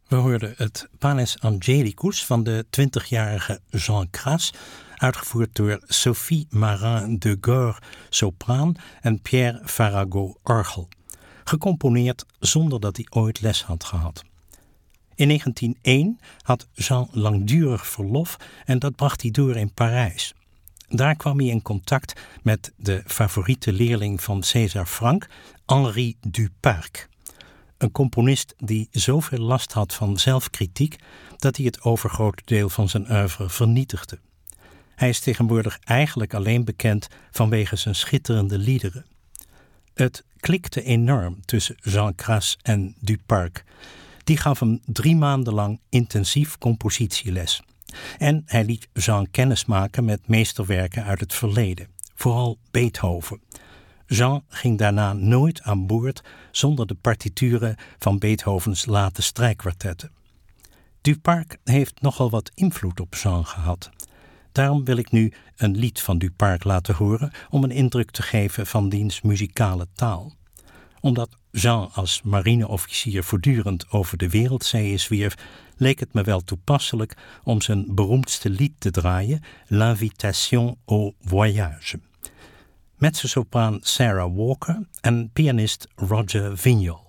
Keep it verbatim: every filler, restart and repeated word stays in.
We hoorden het Panis Angelicus van de twintigjarige Jean Cras, uitgevoerd door Sophie Marin de Goor, sopraan, en Pierre Farago, orgel. Gecomponeerd zonder dat hij ooit les had gehad. In negentien één had Jean langdurig verlof en dat bracht hij door in Parijs. Daar kwam hij in contact met de favoriete leerling van César Franck, Henri Duparc. Een componist die zoveel last had van zelfkritiek dat hij het overgrote deel van zijn oeuvre vernietigde. Hij is tegenwoordig eigenlijk alleen bekend vanwege zijn schitterende liederen. Het klikte enorm tussen Jean Cras en Duparc. Die gaf hem drie maanden lang intensief compositieles. En hij liet Jean kennismaken met meesterwerken uit het verleden, vooral Beethoven. Jean ging daarna nooit aan boord zonder de partituren van Beethovens late strijkkwartetten. Duparc heeft nogal wat invloed op Jean gehad. Daarom wil ik nu een lied van Duparc laten horen om een indruk te geven van diens muzikale taal. Omdat Jean als marineofficier voortdurend over de wereldzeeën zwierf, leek het me wel toepasselijk om zijn beroemdste lied te draaien, L'Invitation au Voyage. Mezzosopraan Sarah Walker en pianist Roger Vignal.